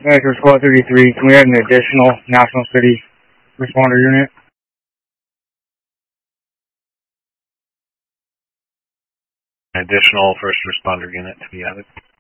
Metro Squad 33, can we add an additional National City responder unit? An additional first responder unit to be added.